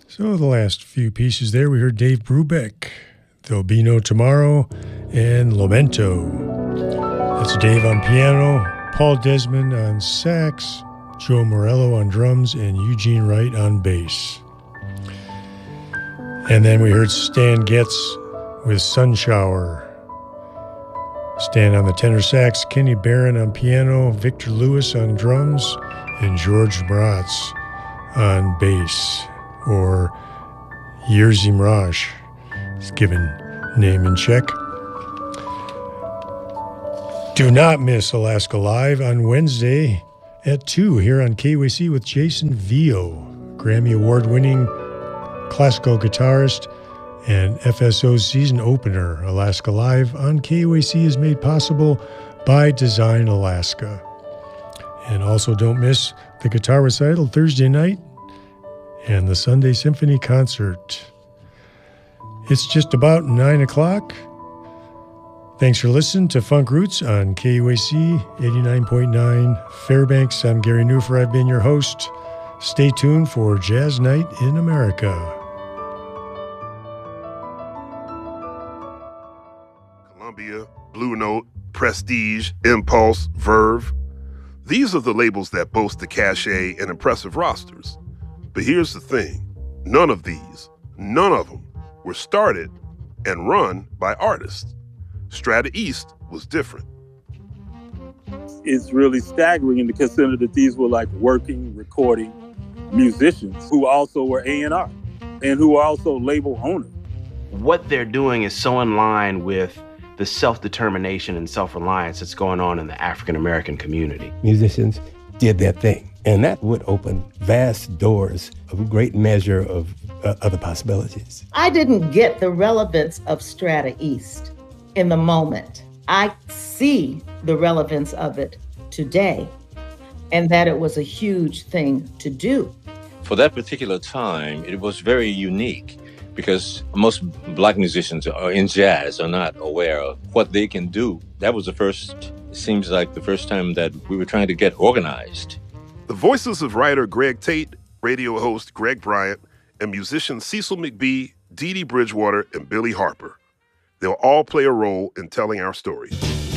So the last few pieces there, we heard Dave Brubeck, There'll Be No Tomorrow, and Lamento. That's Dave on piano, Paul Desmond on sax, Joe Morello on drums, and Eugene Wright on bass. And then we heard Stan Getz with Sun Shower. Stan on the tenor sax, Kenny Barron on piano, Victor Lewis on drums, and George Mraz on bass, or Jerzy Mraz, his given name in Czech. Do not miss Alaska Live on Wednesday at 2 here on KUAC with Jason Vio, Grammy Award-winning classical guitarist and FSO's season opener. Alaska Live on KUAC is made possible by Design Alaska. And also don't miss the guitar recital Thursday night and the Sunday Symphony concert. It's just about 9 o'clock. Thanks for listening to Funk Roots on KUAC 89.9 Fairbanks. I'm Gary Newfer. I've been your host. Stay tuned for Jazz Night in America. Columbia, Blue Note, Prestige, Impulse, Verve. These are the labels that boast the cachet and impressive rosters. But here's the thing. None of them, were started and run by artists. Strata East was different. It's really staggering to consider that these were like working, recording musicians who also were A&R and who were also label owners. What they're doing is so in line with the self-determination and self-reliance that's going on in the African-American community. Musicians did their thing, and that would open vast doors of a great measure of other possibilities. I didn't get the relevance of Strata East in the moment. I see the relevance of it today, and that it was a huge thing to do. For that particular time, it was very unique because most Black musicians in jazz are not aware of what they can do. That was seems like the first time that we were trying to get organized. The voices of writer Greg Tate, radio host Greg Bryant, and musicians Cecil McBee, Dee Dee Bridgewater, and Billy Harper. They'll all play a role in telling our story.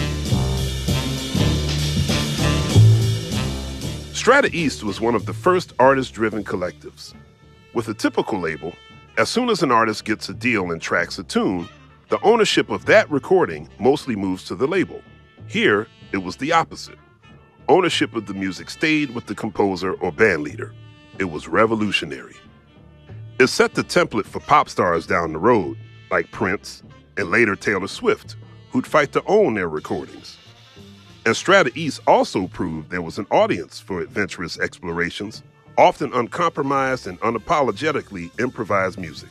Strata East was one of the first artist-driven collectives. With a typical label, as soon as an artist gets a deal and tracks a tune, the ownership of that recording mostly moves to the label. Here, it was the opposite. Ownership of the music stayed with the composer or band leader. It was revolutionary. It set the template for pop stars down the road, like Prince and later Taylor Swift, who'd fight to own their recordings. And Strata East also proved there was an audience for adventurous explorations, often uncompromised and unapologetically improvised music.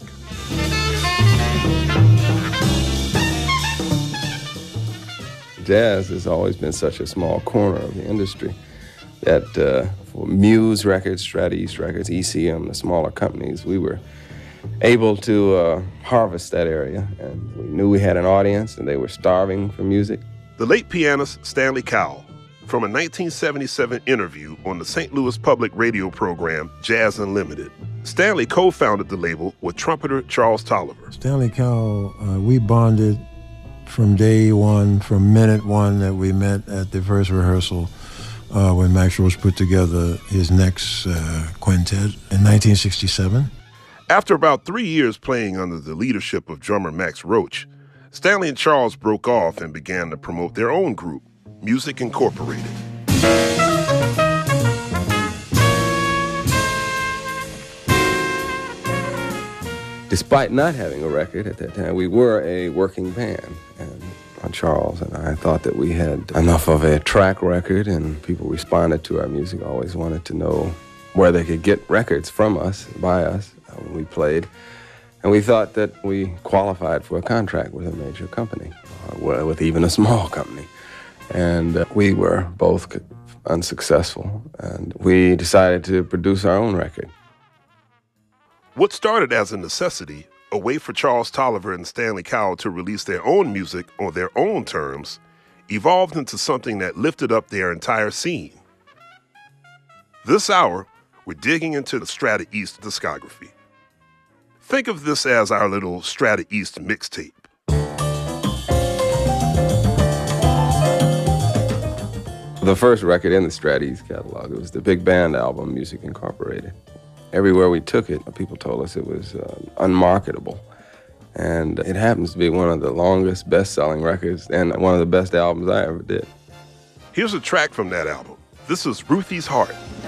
Jazz has always been such a small corner of the industry that for Muse Records, Strata East Records, ECM, the smaller companies, we were able to harvest that area, and we knew we had an audience and they were starving for music. The late pianist Stanley Cowell, from a 1977 interview on the St. Louis public radio program Jazz Unlimited. Stanley co-founded the label with trumpeter Charles Tolliver. Stanley Cowell, we bonded from day one, from minute one that we met at the first rehearsal when Max Roach put together his next quintet in 1967. After about 3 years playing under the leadership of drummer Max Roach, Stanley and Charles broke off and began to promote their own group, Music Incorporated. Despite not having a record at that time, we were a working band, and Charles and I thought that we had enough of a track record, and people responded to our music, always wanted to know where they could get records from us, by us, when we played. And we thought that we qualified for a contract with a major company, with even a small company. And we were both unsuccessful, and we decided to produce our own record. What started as a necessity, a way for Charles Tolliver and Stanley Cowell to release their own music on their own terms, evolved into something that lifted up their entire scene. This hour, we're digging into the Strata East discography. Think of this as our little Strata East mixtape. The first record in the Strata East catalog, it was the big band album, Music Incorporated. Everywhere we took it, people told us it was unmarketable. And it happens to be one of the longest best-selling records and one of the best albums I ever did. Here's a track from that album. This is Ruthie's Heart.